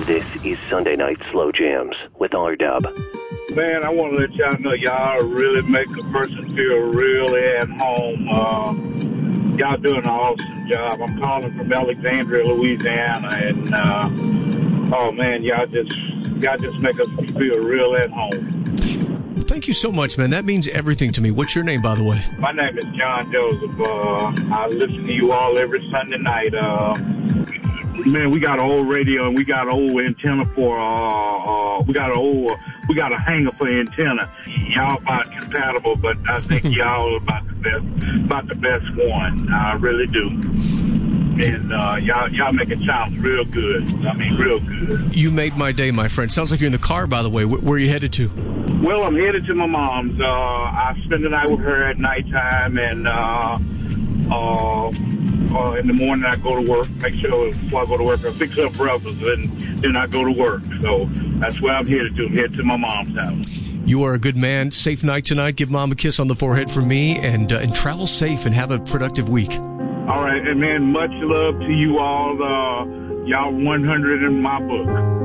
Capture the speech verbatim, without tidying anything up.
This is Sunday Night Slow Jams with R-Dub. Man, I want to let y'all know y'all really make a person feel really at home. Uh, y'all doing an awesome job. I'm calling from Alexandria, Louisiana, and uh, oh man, y'all just y'all just make us feel real at home. Thank you so much, man. That means everything to me. What's your name, by the way? My name is John Joseph. Uh, I listen to you all every Sunday night. Uh, man, we got an old radio and we got an old antenna for. Uh, uh, we got an old. Uh, we got a hanger for antenna. Y'all about compatible, but I think y'all about the best. About the best one. I really do. And uh, y'all, y'all make it sound real good. I mean, real good. You made my day, my friend. Sounds like you're in the car, by the way. Where, where are you headed to? Well, I'm headed to my mom's. Uh, I spend the night with her at nighttime, and uh, uh, uh, in the morning I go to work. Make sure before I go to work, I fix up breakfast, and then I go to work. So that's where I'm headed to. I'm headed to my mom's house. You are a good man. Safe night tonight. Give Mom a kiss on the forehead from me, and uh, and travel safe and have a productive week. All right, and man, much love to you all. Uh, y'all one hundred in my book.